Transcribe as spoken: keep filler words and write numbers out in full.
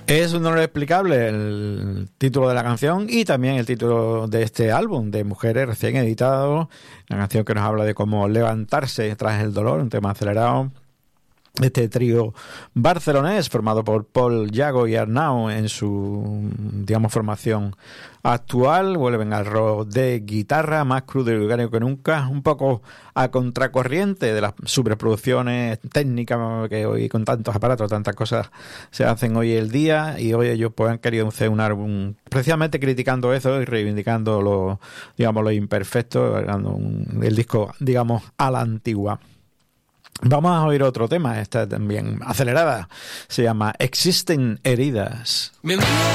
Es un honor explicable el título de la canción y también el título de este álbum de Mujeres, recién editado. Una canción que nos habla de cómo levantarse tras el dolor, un tema acelerado. Este trío barcelonés formado por Paul, Yago y Arnau en su, digamos, formación actual, vuelven al rock de guitarra más crudo y orgánico que nunca, un poco a contracorriente de las superproducciones técnicas que hoy con tantos aparatos, tantas cosas se hacen hoy el día, y hoy ellos pues han querido hacer un álbum precisamente criticando eso y reivindicando lo, digamos, lo imperfecto, el disco, digamos, a la antigua. Vamos a oír otro tema, esta también acelerada, se llama Existen heridas.